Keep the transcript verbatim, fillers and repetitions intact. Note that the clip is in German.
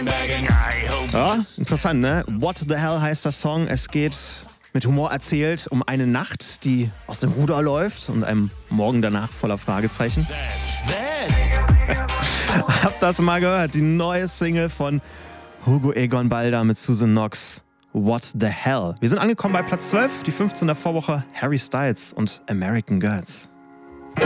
Ja, interessant, ne? What the Hell heißt der Song. Es geht mit Humor erzählt um eine Nacht, die aus dem Ruder läuft und einem Morgen danach voller Fragezeichen. Habt das mal gehört? Die neue Single von Hugo Egon Balder mit Susan Knox. What the Hell. Wir sind angekommen bei Platz zwölf, die fünfzehn der Vorwoche, Harry Styles und American Girls.